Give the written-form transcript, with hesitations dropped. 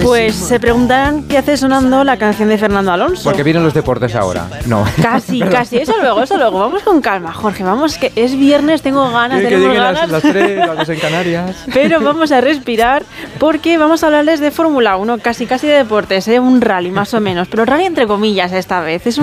Pues se preguntarán qué hace sonando la canción de Fernando Alonso. Porque vienen los deportes ahora. No. Casi. Eso luego. Vamos con calma, Jorge. Vamos, que es viernes, tengo ganas, Que tenemos lleguen ganas. las 3, las 2 en Canarias. Pero vamos a respirar porque vamos a hablarles de Fórmula 1, casi de deportes, un rally más o menos. Pero rally entre comillas esta vez. Es